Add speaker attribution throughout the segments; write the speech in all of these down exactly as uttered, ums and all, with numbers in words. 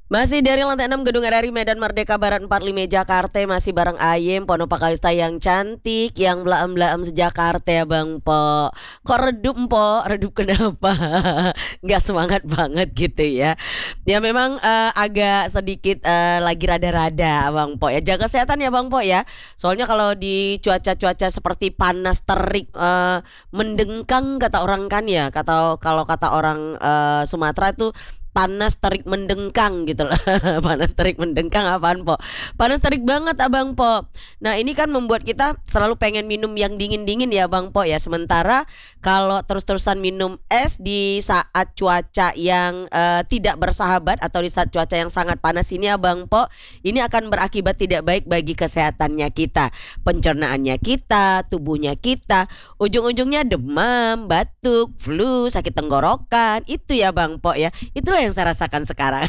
Speaker 1: Masih dari lantai enam Gedung R R I Medan Merdeka Barat empat puluh lima Jakarta, masih bareng Ayem Pono Pakalista yang cantik, yang belaem-belaem sejakarta ya Bang Po. Kok redup Po? Redup kenapa? Nggak semangat banget gitu ya. Ya memang eh, agak sedikit eh, lagi rada-rada Bang Po ya. Jaga kesehatan ya Bang Po ya. Soalnya kalau di cuaca-cuaca seperti panas terik, eh, mendengkang kata orang kan ya. Kata kalau kata orang eh, Sumatera itu panas terik mendengkang gitu loh. Panas terik mendengkang apaan Po? Panas terik banget Abang Po. Nah ini kan membuat kita selalu pengen minum yang dingin-dingin ya Bang Po ya. Sementara kalau terus-terusan minum es di saat cuaca yang eh, tidak bersahabat atau di saat cuaca yang sangat panas ini ya Bang Po, ini akan berakibat tidak baik bagi kesehatannya kita, pencernaannya kita, tubuhnya kita. Ujung-ujungnya demam, batuk, flu, sakit tenggorokan. Itu ya Bang Po ya. Itulah yang saya rasakan sekarang.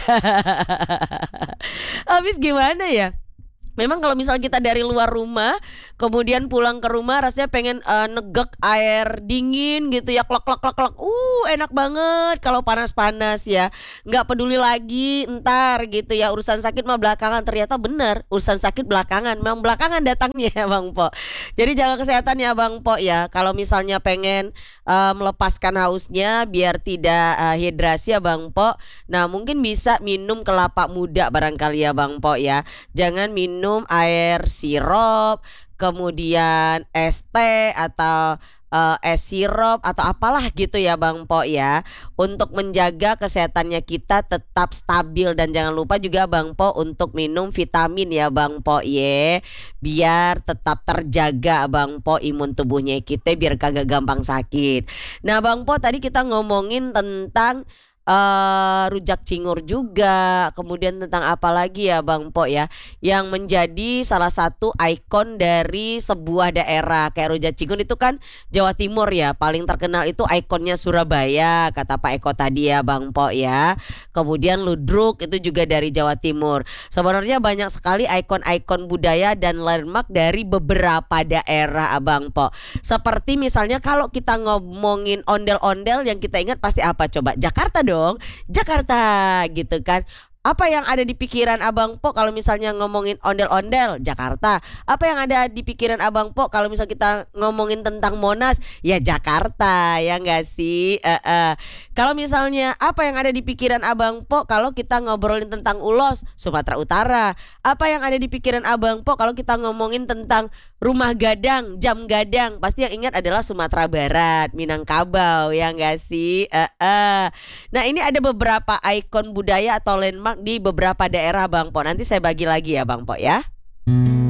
Speaker 1: Habis gimana ya? Memang kalau misal kita dari luar rumah kemudian pulang ke rumah rasanya pengen eh, negek air dingin gitu ya, klok klok klok klok. Uh enak banget kalau panas-panas ya. Nggak peduli lagi entar gitu ya, urusan sakit mah belakangan. Ternyata benar, urusan sakit belakangan. Memang belakangan datangnya ya Bang Po. Jadi jaga kesehatan ya Bang Po ya. Kalau misalnya pengen eh, melepaskan hausnya biar tidak eh, hidrasi ya Bang Po. Nah mungkin bisa minum kelapa muda barangkali ya Bang Po ya. Jangan minum air sirup, kemudian es teh atau eh, es sirup atau apalah gitu ya Bang Po ya. Untuk menjaga kesehatannya kita tetap stabil, dan jangan lupa juga Bang Po untuk minum vitamin ya Bang Po ye. Biar tetap terjaga Bang Po imun tubuhnya kita biar kagak gampang sakit. Nah Bang Po tadi kita ngomongin tentang eh rujak cingur juga, kemudian tentang apa lagi ya Bang Po ya, yang menjadi salah satu ikon dari sebuah daerah. Kayak rujak cingur itu kan Jawa Timur ya, paling terkenal itu ikonnya Surabaya kata Pak Eko tadi ya Bang Po ya. Kemudian ludruk itu juga dari Jawa Timur. Sebenarnya banyak sekali ikon-ikon budaya dan landmark dari beberapa daerah Abang Po. Seperti misalnya kalau kita ngomongin ondel-ondel, yang kita ingat pasti apa coba? Jakarta dong, Jakarta gitu kan. Apa yang ada di pikiran Abang Po kalau misalnya ngomongin ondel-ondel? Jakarta. Apa yang ada di pikiran Abang Po kalau misal kita ngomongin tentang Monas? Ya Jakarta, ya enggak sih? Eh, eh. Kalau misalnya apa yang ada di pikiran Abang Po kalau kita ngobrolin tentang ulos? Sumatera Utara. Apa yang ada di pikiran Abang Po kalau kita ngomongin tentang rumah gadang, jam gadang? Pasti yang ingat adalah Sumatera Barat, Minangkabau, ya enggak sih? Eh, eh. Nah ini ada beberapa ikon budaya atau landmark di beberapa daerah Bang Po. Nanti saya bagi lagi ya Bang Po ya.